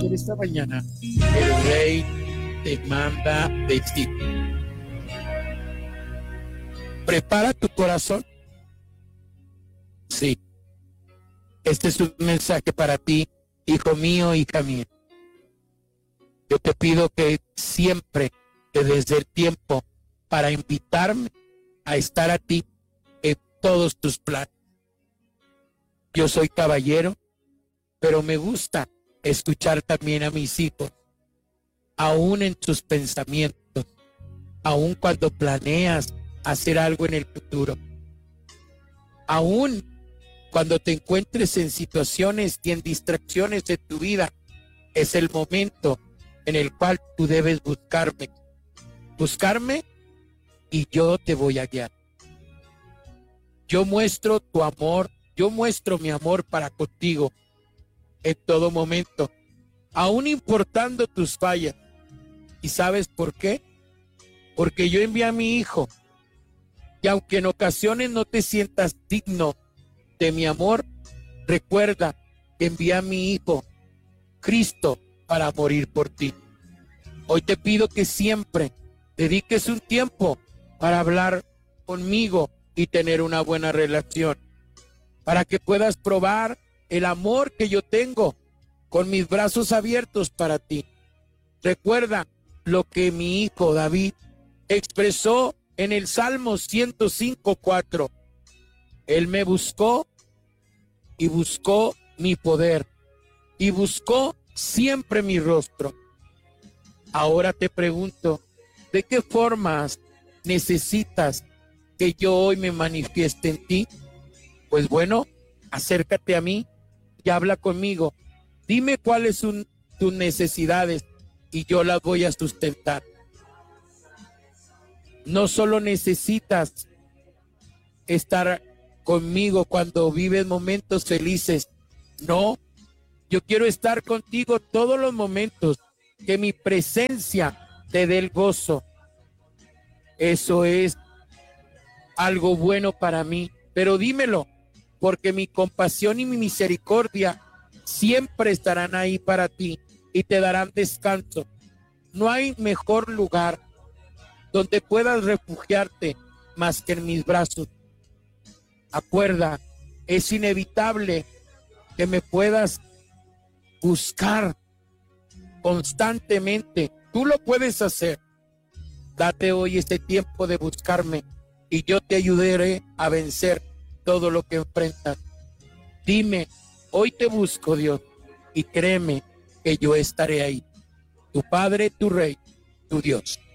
Señor, esta mañana el Rey te manda decir: prepara tu corazón. Sí, este es un mensaje para ti, hijo mío, hija mía. Yo te pido que siempre te des el tiempo para invitarme a estar a ti en todos tus planes. Yo soy caballero, pero me gusta escuchar también a mis hijos, aún en tus pensamientos, aún cuando planeas hacer algo en el futuro, aún cuando te encuentres en situaciones y en distracciones de tu vida. Es el momento en el cual tú debes buscarme y yo te voy a guiar. Yo muestro tu amor, yo muestro mi amor para contigo en todo momento, aún importando tus fallas. ¿Y sabes por qué? Porque yo envié a mi hijo, y aunque en ocasiones no te sientas digno de mi amor, recuerda que envié a mi hijo, Cristo, para morir por ti. Hoy te pido que siempre dediques un tiempo para hablar conmigo y tener una buena relación, para que puedas probar el amor que yo tengo con mis brazos abiertos para ti. Recuerda lo que mi hijo David expresó en el Salmo 105:4. Él me buscó y buscó mi poder y buscó siempre mi rostro. Ahora te pregunto, ¿de qué formas necesitas que yo hoy me manifieste en ti? Pues bueno, acércate a mí y habla conmigo. Dime cuáles son tus necesidades y yo las voy a sustentar. No solo necesitas estar conmigo cuando vives momentos felices. No, yo quiero estar contigo todos los momentos, que mi presencia te dé el gozo. Eso es algo bueno para mí, pero dímelo, porque mi compasión y mi misericordia siempre estarán ahí para ti y te darán descanso. No hay mejor lugar donde puedas refugiarte más que en mis brazos. Acuerda, es inevitable que me puedas buscar constantemente. Tú lo puedes hacer. Date hoy este tiempo de buscarme y yo te ayudaré a vencer todo lo que enfrentas. Dime, hoy te busco, Dios, y créeme que yo estaré ahí. Tu Padre, tu Rey, tu Dios.